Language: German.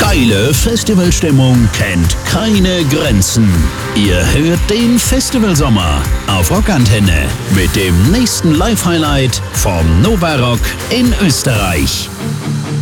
Geile Festivalstimmung kennt keine Grenzen. Ihr hört den Festivalsommer auf Rockantenne mit dem nächsten Live-Highlight vom Nova Rock in Österreich.